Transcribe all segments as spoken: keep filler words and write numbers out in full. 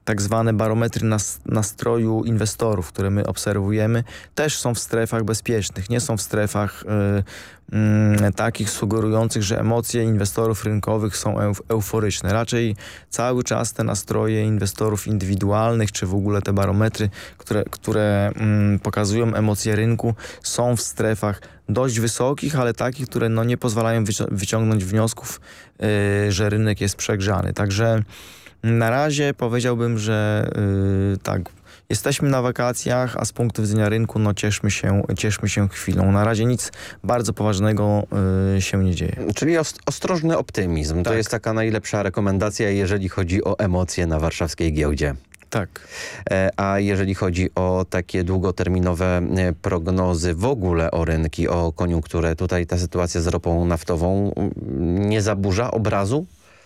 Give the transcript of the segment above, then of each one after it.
tak zwane barometry nas, nastroju inwestorów, które my obserwujemy, też są w strefach bezpiecznych. Nie są w strefach y, y, takich sugerujących, że emocje inwestorów rynkowych są euf euforyczne. Raczej cały czas te nastroje inwestorów indywidualnych, czy w ogóle te barometry, które, które y, pokazują emocje rynku, są w strefach dość wysokich, ale takich, które no, nie pozwalają wyci wyciągnąć wniosków, yy, że rynek jest przegrzany. Także na razie powiedziałbym, że yy, tak, jesteśmy na wakacjach, a z punktu widzenia rynku no, cieszmy się, cieszmy się chwilą. Na razie nic bardzo poważnego yy, się nie dzieje. Czyli ost ostrożny optymizm. Tak. To jest taka najlepsza rekomendacja, jeżeli chodzi o emocje na warszawskiej giełdzie. Tak. A jeżeli chodzi o takie długoterminowe prognozy w ogóle o rynki, o koniunkturę, tutaj ta sytuacja z ropą naftową nie zaburza obrazu?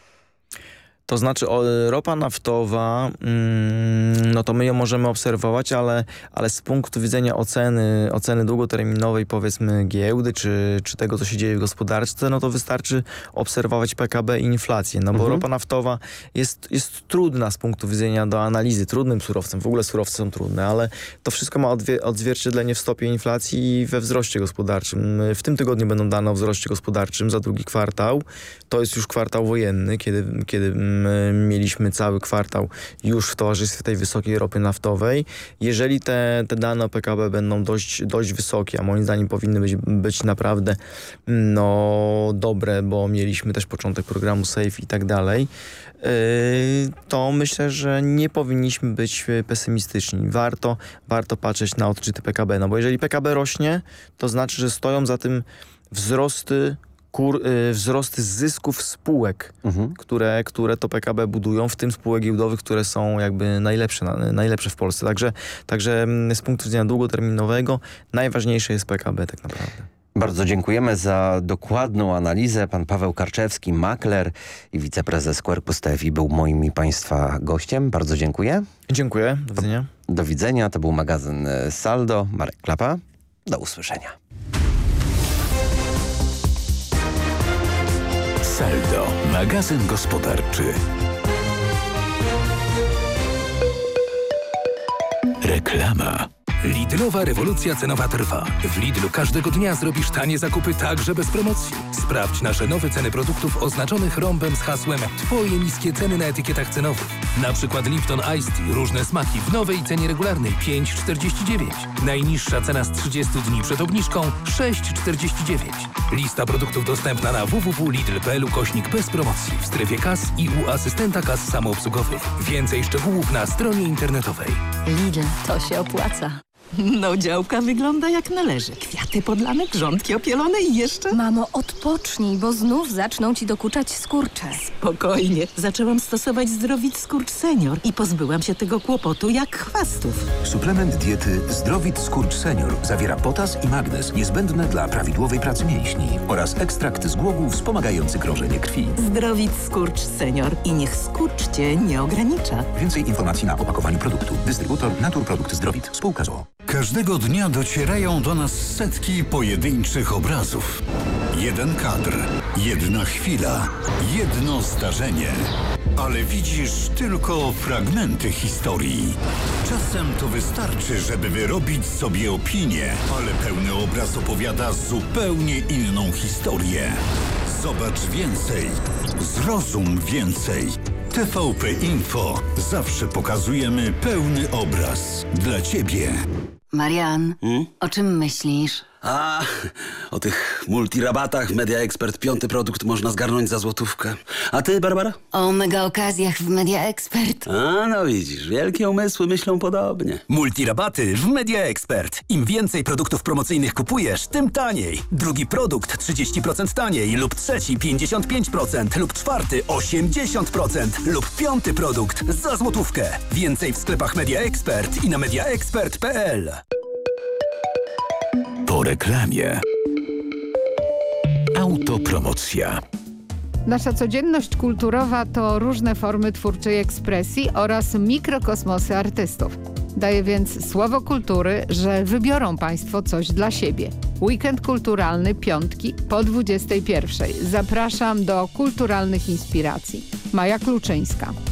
To znaczy o, ropa naftowa, mm, no to my ją możemy obserwować, ale, ale z punktu widzenia oceny, oceny długoterminowej, powiedzmy giełdy, czy, czy tego, co się dzieje w gospodarce, no to wystarczy obserwować P K B i inflację, no bo mhm. ropa naftowa jest, jest trudna z punktu widzenia do analizy, trudnym surowcem, w ogóle surowce są trudne, ale to wszystko ma odzwierciedlenie w stopie inflacji i we wzroście gospodarczym. W tym tygodniu będą dane o wzroście gospodarczym za drugi kwartał. To jest już kwartał wojenny, kiedy, kiedy mieliśmy cały kwartał już w towarzystwie tej wysokiej ropy naftowej. Jeżeli te, te dane o P K B będą dość, dość wysokie, a moim zdaniem powinny być, być naprawdę no, dobre, bo mieliśmy też początek programu SAFE i tak dalej, yy, to myślę, że nie powinniśmy być pesymistyczni. Warto, warto patrzeć na odczyty P K B, no bo jeżeli P K B rośnie, to znaczy, że stoją za tym wzrosty Kur, y, wzrosty zysków spółek, mhm. które, które to P K B budują, w tym spółek giełdowych, które są jakby najlepsze, na, najlepsze w Polsce. Także, także z punktu widzenia długoterminowego najważniejsze jest P K B tak naprawdę. Bardzo dziękujemy za dokładną analizę. Pan Paweł Karczewski, makler i wiceprezes Quercus T F I był moim i Państwa gościem. Bardzo dziękuję. Dziękuję. Do widzenia. Do widzenia. To był magazyn Saldo. Marek Klapa. Do usłyszenia. Saldo, magazyn gospodarczy. Reklama. Lidlowa rewolucja cenowa trwa. W Lidlu każdego dnia zrobisz tanie zakupy także bez promocji. Sprawdź nasze nowe ceny produktów oznaczonych rąbem z hasłem Twoje niskie ceny na etykietach cenowych. Na przykład Lipton Ice Tea, różne smaki w nowej cenie regularnej pięć czterdzieści dziewięć. Najniższa cena z trzydziestu dni przed obniżką sześć czterdzieści dziewięć. Lista produktów dostępna na w w w kropka lidl kropka p l ukośnik bez promocji w strefie kas i u asystenta kas samoobsługowych. Więcej szczegółów na stronie internetowej. Lidl, to się opłaca. No, działka wygląda jak należy. Kwiaty podlane, grządki opielone i jeszcze... Mamo, odpocznij, bo znów zaczną ci dokuczać skurcze. Spokojnie. Zaczęłam stosować Zdrowit Skurcz Senior i pozbyłam się tego kłopotu jak chwastów. Suplement diety Zdrowit Skurcz Senior zawiera potas i magnez niezbędne dla prawidłowej pracy mięśni oraz ekstrakt z głogu wspomagający krążenie krwi. Zdrowit Skurcz Senior i niech skurcz cię nie ogranicza. Więcej informacji na opakowaniu produktu. Dystrybutor Naturprodukt Zdrowit. Spółka z o o. Każdego dnia docierają do nas setki pojedynczych obrazów. Jeden kadr, jedna chwila, jedno zdarzenie. Ale widzisz tylko fragmenty historii. Czasem to wystarczy, żeby wyrobić sobie opinię, ale pełny obraz opowiada zupełnie inną historię. Zobacz więcej, zrozum więcej. T V P Info. Zawsze pokazujemy pełny obraz dla Ciebie. Marian, hmm? o czym myślisz? A, o tych multirabatach w Media Expert. Piąty produkt można zgarnąć za złotówkę. A ty, Barbara? O mega okazjach w Media Expert. A, no widzisz, wielkie umysły myślą podobnie. Multirabaty w Media Expert. Im więcej produktów promocyjnych kupujesz, tym taniej. Drugi produkt trzydzieści procent taniej lub trzeci pięćdziesiąt pięć procent lub czwarty osiemdziesiąt procent lub piąty produkt za złotówkę. Więcej w sklepach Media Expert i na media expert kropka p l. Po reklamie. Autopromocja. Nasza codzienność kulturowa to różne formy twórczej ekspresji oraz mikrokosmosy artystów. Daję więc słowo kultury, że wybiorą Państwo coś dla siebie. Weekend kulturalny piątki po dwudziestej pierwszej. Zapraszam do kulturalnych inspiracji. Maja Kluczyńska.